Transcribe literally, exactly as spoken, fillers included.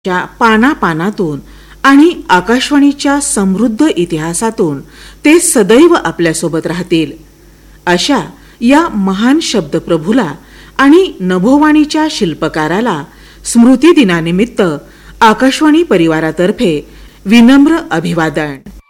च्या पानापानातून आणि आकाशवाणीच्या समृद्ध इतिहासातून ते सदैव आपल्यासोबत राहतील अशा या महान शब्दप्रभूला आणि नभोवाणीच्या शिल्पकाराला स्मृती दिनानिमित्त आकाशवाणी परिवारातर्फे विनम्र अभिवादन।